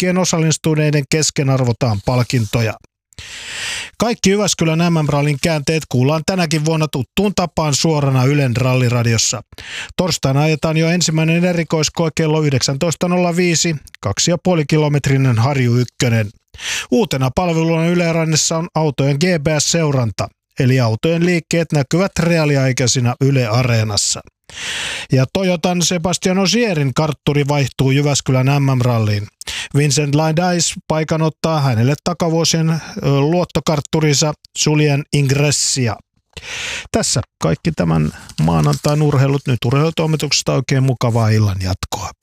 kaikkien osallistuneiden kesken arvotaan palkintoja. Kaikki Jyväskylän MM-rallin käänteet kuullaan tänäkin vuonna tuttuun tapaan suorana Ylen ralliradiossa. Torstaina ajetaan jo ensimmäinen erikoiskoe kello 19.05, 2,5 kilometrinen Harju 1. Uutena palveluna Yle Rannissa on autojen GPS-seuranta, eli autojen liikkeet näkyvät reaaliaikaisina Yle Areenassa. Ja Toyotan Sebastian Ogierin kartturi vaihtuu Jyväskylän MM-ralliin. Vincent Laidais paikan ottaa hänelle takavuosien luottokartturinsa Julien Ingressia. Tässä kaikki tämän maanantain urheilut. Nyt urheilutoimituksesta oikein mukavaa illan jatkoa.